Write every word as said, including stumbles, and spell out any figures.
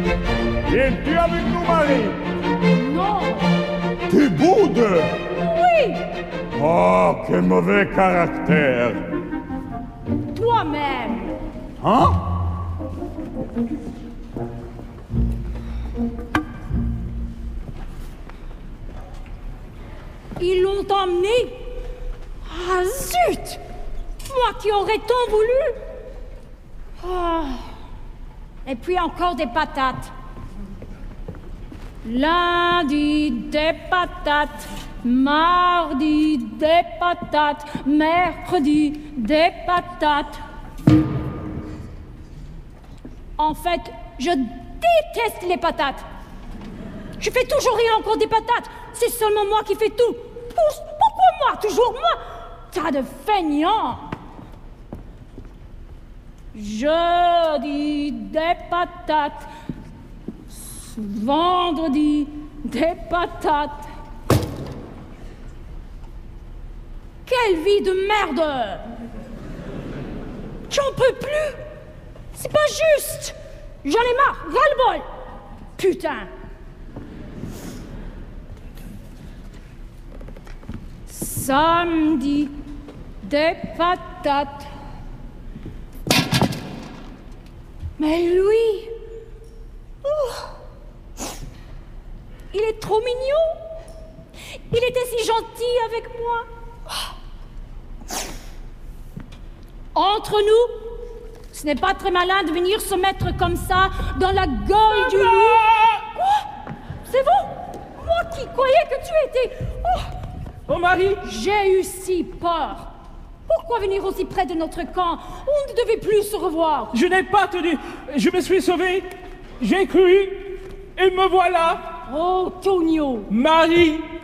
Viens-tu avec nous, Marie? Non. Tu boudes? Oui. Oh, quel mauvais caractère. Toi-même. Hein? Ils l'ont emmené. Ah, zut! Moi qui aurais tant voulu. Ah. Et puis encore des patates. Lundi, des patates. Mardi, des patates. Mercredi, des patates. En fait, je déteste les patates. Je fais toujours rire encore des patates. C'est seulement moi qui fais tout. Pourquoi moi? Toujours moi? Tas de feignants. Jeudi, des patates. Vendredi, des patates. Quelle vie de merde! J'en peux plus! C'est pas juste! J'en ai marre! Ras-le-bol! Putain! Samedi, des patates. Mais lui, oh, il est trop mignon. Il était si gentil avec moi. Entre nous, ce n'est pas très malin de venir se mettre comme ça dans la gueule du loup. Quoi? C'est vous? Moi qui croyais que tu étais... Oh, oh Marie! J'ai eu si peur. Pourquoi venir aussi près de notre camp? On ne devait plus se revoir. Je n'ai pas tenu. Je me suis sauvé. J'ai cru. Et me voilà. Oh, Tonio. Marie!